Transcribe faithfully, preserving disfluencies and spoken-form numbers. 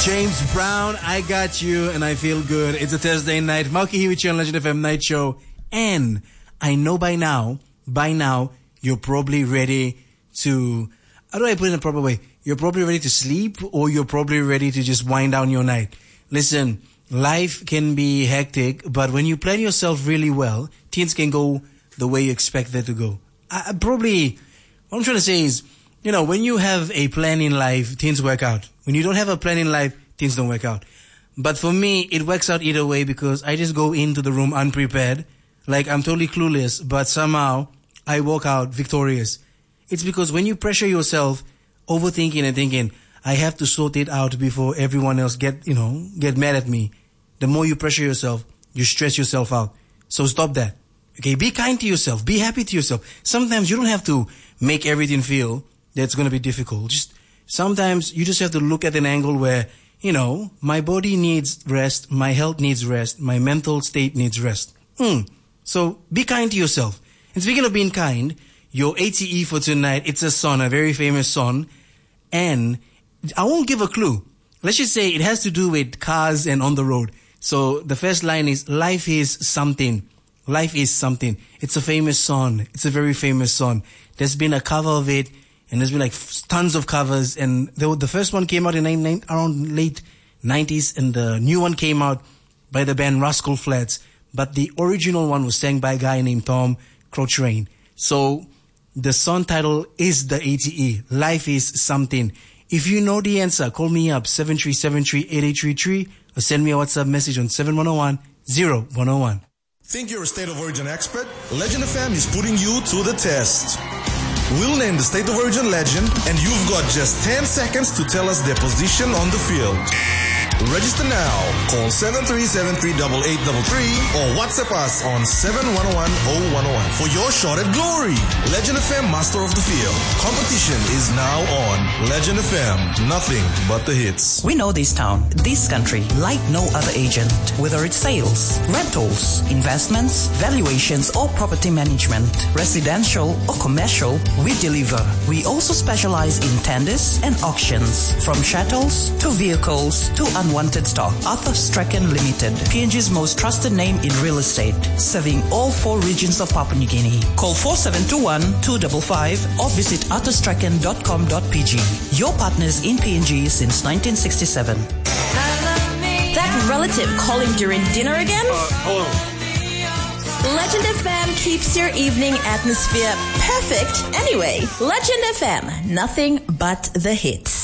James Brown, I got you and I feel good. It's a Thursday night. Mauki here with you on Legend F M Night Show. And I know by now, by now, you're probably ready to, how do I put it in a proper way? You're probably ready to sleep or you're probably ready to just wind down your night. Listen, life can be hectic, but when you plan yourself really well, things can go the way you expect them to go. I, I probably, what I'm trying to say is, you know, when you have a plan in life, things work out. When you don't have a plan in life, things don't work out. But for me, it works out either way because I just go into the room unprepared. Like I'm totally clueless, but somehow I walk out victorious. It's because when you pressure yourself, overthinking and thinking, I have to sort it out before everyone else get, you know, get mad at me. The more you pressure yourself, you stress yourself out. So stop that. Okay, be kind to yourself. Be happy to yourself. Sometimes you don't have to make everything feel that's going to be difficult. Just sometimes you just have to look at an angle where, you know, my body needs rest, my health needs rest, my mental state needs rest. Hmm. So be kind to yourself. And speaking of being kind, your A T E for tonight, it's a song, a very famous song. And I won't give a clue. Let's just say it has to do with cars and on the road. So the first line is, life is something. Life is something. It's a famous song. It's a very famous song. There's been a cover of it. And there's been like tons of covers, and the, the first one came out in around late nineties, and the new one came out by the band Rascal Flatts. But the original one was sang by a guy named Tom Cochrane. So the song title is the A T E. Life is something. If you know the answer, call me up seven three seven three, eight eight three three or send me a WhatsApp message on seven one zero one, zero one zero one. Think you're a State of Origin expert? Legend F M is putting you to the test. We'll name the State of Origin legend, and you've got just ten seconds to tell us their position on the field. Register now. Call seven three seven three, eight eight three three or WhatsApp us on seven one one, zero one zero one for your shot at glory. Legend F M Master of the Field. Competition is now on. Legend F M. Nothing but the hits. We know this town, this country, like no other agent. Whether it's sales, rentals, investments, valuations, or property management, residential or commercial, we deliver. We also specialize in tenders and auctions, from chattels to vehicles to unwanted stock. Arthur Strachan Limited, P N G's most trusted name in real estate, serving all four regions of Papua New Guinea. Call four seven two one, two five five or visit arthur strachan dot com dot p g. Your partners in P N G since nineteen sixty-seven. That relative calling during dinner again? Uh, hello. Legend F M keeps your evening atmosphere perfect anyway. Legend F M, nothing but the hits.